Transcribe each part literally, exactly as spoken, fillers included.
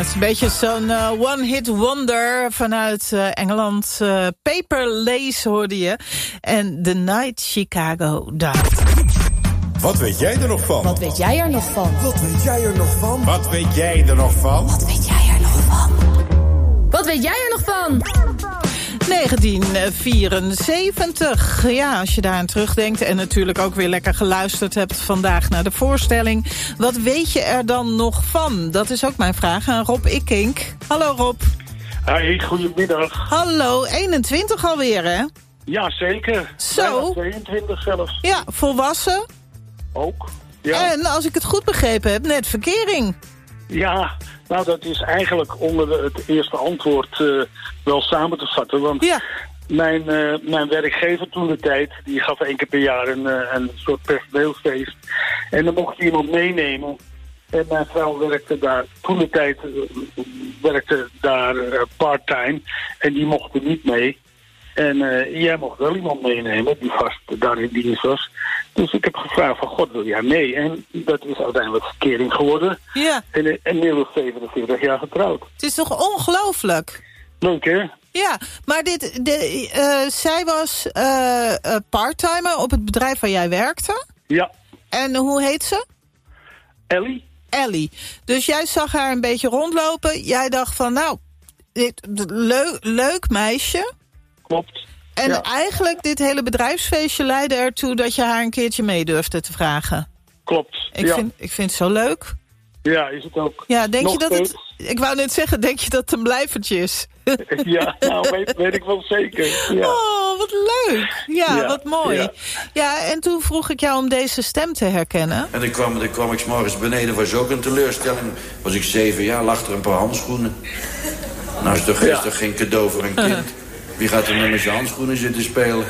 het is een beetje zo'n uh, one-hit wonder vanuit uh, Engeland. Uh, Paper Lace hoorde je. En The Night Chicago Died. Wat weet jij er nog van? Wat weet jij er nog van? Wat weet jij er nog van? Wat weet jij er nog van? Wat weet jij er nog van? Wat weet jij er nog van? negentien vierenzeventig. Ja, als je daar aan terugdenkt en natuurlijk ook weer lekker geluisterd hebt vandaag naar de voorstelling. Wat weet je er dan nog van? Dat is ook mijn vraag aan Rob Ikink. Hallo Rob. Hey, goedemiddag. Hallo, eenentwintig alweer hè? Ja, zeker. Zo. Bijna tweeëntwintig zelfs. Ja, volwassen. Ook. Ja. En als ik het goed begrepen heb, net verkering. Ja, nou dat is eigenlijk onder het eerste antwoord uh, wel samen te vatten. Want ja. mijn, uh, mijn werkgever toen de tijd, die gaf één keer per jaar een, uh, een soort personeelsfeest. En dan mocht je iemand meenemen. En mijn vrouw werkte daar, toen de tijd uh, werkte daar uh, part-time. En die mocht er niet mee. En uh, jij mocht wel iemand meenemen die vast daar in dienst was. Dus ik heb gevraagd van, god, wil jij mee? En dat is uiteindelijk verkering geworden. Ja. En inmiddels zevenenveertig jaar getrouwd. Het is toch ongelooflijk? Leuk, hè? Ja, maar dit, de, uh, zij was uh, uh, parttimer op het bedrijf waar jij werkte? Ja. En hoe heet ze? Ellie. Ellie. Dus jij zag haar een beetje rondlopen. Jij dacht van, nou, dit, leuk, leuk meisje. Klopt. En ja. eigenlijk dit hele bedrijfsfeestje leidde ertoe dat je haar een keertje mee durfde te vragen. Klopt, Ik, ja. vind, ik vind het zo leuk. Ja, is het ook. Ja, denk Nog je dat steeds? het... Ik wou net zeggen, denk je dat het een blijvertje is? Ja, nou weet, weet ik wel zeker. Ja. Oh, wat leuk. Ja, ja, wat mooi. Ja. ja, en toen vroeg ik jou om deze stem te herkennen. En dan kwam, dan kwam ik 's morgens beneden, was ook een teleurstelling. Was ik zeven jaar, lag er een paar handschoenen. Nou is toch, ja. is toch geen cadeau voor een kind? Wie gaat er nu met zijn handschoenen zitten spelen?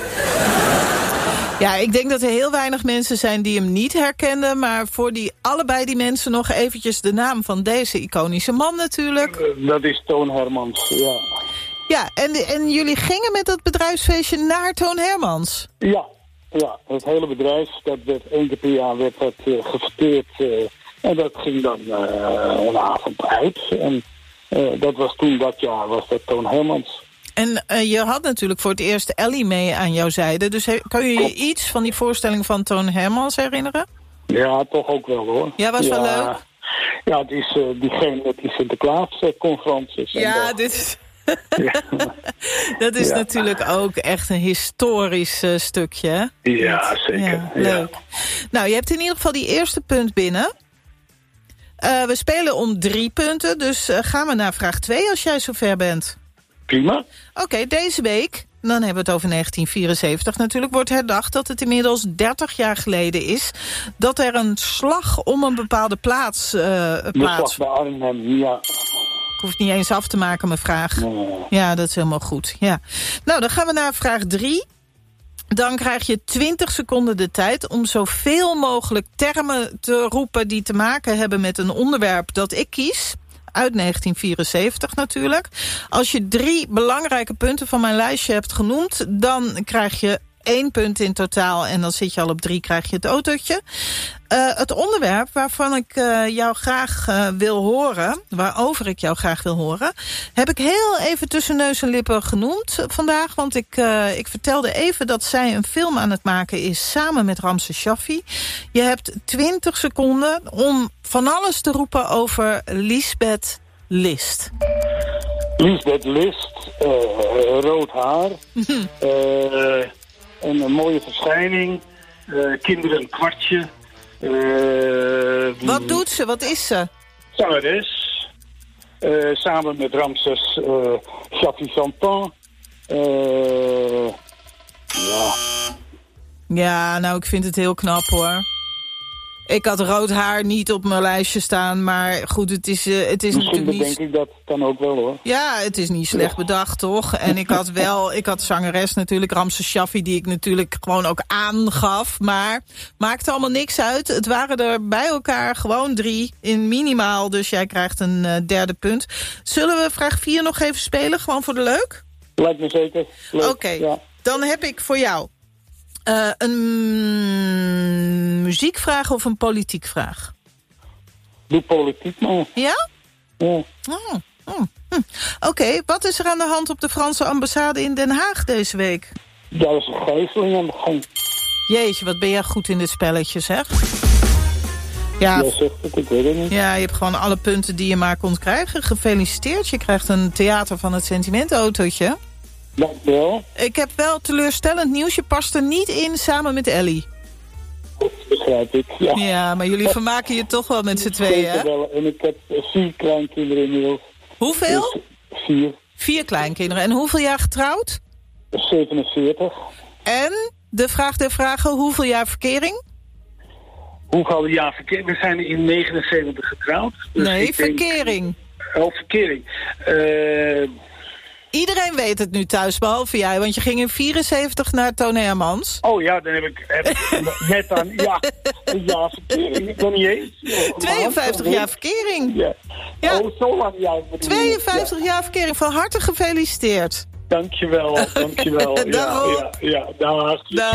Ja, ik denk dat er heel weinig mensen zijn die hem niet herkenden. Maar voor die, allebei die mensen nog eventjes de naam van deze iconische man natuurlijk. Uh, dat is Toon Hermans, ja. Ja, en, en jullie gingen met dat bedrijfsfeestje naar Toon Hermans? Ja, ja, het hele bedrijf, dat werd één keer per jaar werd dat, uh, gefeteerd. Uh, en dat ging dan uh, een avond uit. En uh, dat was toen dat jaar, was dat Toon Hermans. En uh, je had natuurlijk voor het eerst Ellie mee aan jouw zijde. Dus he, kan je je Klopt. iets van die voorstelling van Toon Hermans herinneren? Ja, toch ook wel hoor. Ja, was ja, wel leuk? Ja, het is uh, diegene met die Sinterklaas-conferenties. Ja, dat. dit is... ja. Dat is ja. natuurlijk ook echt een historisch uh, stukje, hè? Ja, zeker. Ja, leuk. Ja. Nou, je hebt in ieder geval die eerste punt binnen. Uh, we spelen om drie punten, dus uh, gaan we naar vraag twee als jij zover bent. Prima. Oké, okay, deze week, dan hebben we het over negentien vierenzeventig natuurlijk, wordt herdacht dat het inmiddels dertig jaar geleden is dat er een slag om een bepaalde plaats uh, plaats. De slag bij Arnhem, ja. Ik hoef niet eens af te maken, mijn vraag. Nee. Ja, dat is helemaal goed. Ja. Nou, dan gaan we naar vraag drie. Dan krijg je twintig seconden de tijd om zoveel mogelijk termen te roepen die te maken hebben met een onderwerp dat ik kies. Uit negentien vierenzeventig natuurlijk. Als je drie belangrijke punten van mijn lijstje hebt genoemd, dan krijg je één punt in totaal en dan zit je al op drie, krijg je het autootje. Uh, het onderwerp waarvan ik uh, jou graag uh, wil horen, waarover ik jou graag wil horen, heb ik heel even tussen neus en lippen genoemd vandaag. Want ik, uh, ik vertelde even dat zij een film aan het maken is samen met Ramses Shaffi. Je hebt twintig seconden om van alles te roepen over Liesbeth List. Liesbeth List, uh, rood haar, uh, en een mooie verschijning, uh, kinderen een kwartje. Uh, Wat doet ze? Wat is ze? Zangeres. Uh, samen met Ramses uh, Shaffi Chantant. Uh, ja. Ja, nou, ik vind het heel knap, hoor. Ik had rood haar niet op mijn lijstje staan, maar goed, het is, uh, het is Misschien natuurlijk niet... denk ik dat kan ook wel, hoor. Ja, het is niet slecht bedacht, toch? En ik had wel, ik had zangeres natuurlijk, Ramses Shaffi, die ik natuurlijk gewoon ook aangaf. Maar maakte allemaal niks uit. Het waren er bij elkaar gewoon drie in minimaal, dus jij krijgt een uh, derde punt. Zullen we vraag vier nog even spelen, gewoon voor de leuk? Lijkt me zeker. Oké, okay, ja. Dan heb ik voor jou uh, een muziekvraag of een politiek vraag? Doe politiek maar. Ja? Ja. Oh, oh, hm. Oké, okay, wat is er aan de hand op de Franse ambassade in Den Haag deze week? Daar is een gijzeling aan de gang. Jeetje, wat ben jij goed in dit spelletje, zeg. Ja, Jij zegt het, ik weet het niet. ja, je hebt gewoon alle punten die je maar kon krijgen. Gefeliciteerd, je krijgt een Theater van het Sentiment autootje. Dankjewel. Ik heb wel teleurstellend nieuws, je past er niet in samen met Ellie. Dat begrijp ik, ja. Ja, maar jullie vermaken je toch wel met z'n tweeën, hè? Wel. En ik heb vier kleinkinderen inmiddels. Hoeveel? Dus vier. Vier kleinkinderen. En hoeveel jaar getrouwd? zevenenveertig. En, de vraag der vragen, hoeveel jaar verkering? Hoeveel jaar verkering? We zijn in negenenzeventig getrouwd. Dus nee, verkering. Denk, oh, verkering. Uh, Iedereen weet het nu thuis, behalve jij. Want je ging in vierenzeventig naar Toon Hermans. Oh ja, dan heb ik, heb ik net aan... Ja, een jaar verkering. Ik ben niet eens. tweeënvijftig jaar verkering. Ja. Ja. Oh, zo lang. Ja, tweeënvijftig ja. jaar verkering. Van harte gefeliciteerd. Dankjewel, dankjewel. Dag. Ja, ja, ja, dag.